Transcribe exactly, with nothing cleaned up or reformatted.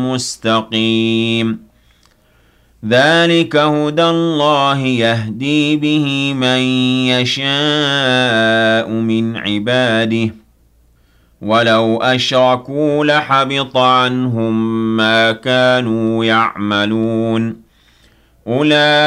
مستقيم ذلك هدى الله يهدي به من يشاء من عباده ولو أشركوا لحبط عنهم ما كانوا يعملون أولئك